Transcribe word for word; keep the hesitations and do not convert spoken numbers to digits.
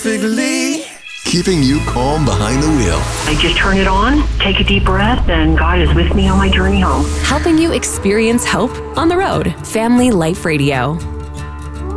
perfectly. Keeping you calm behind the wheel. I just turn it on, take a deep breath, and God is with me on my journey home. Helping you experience hope on the road. Family Life Radio.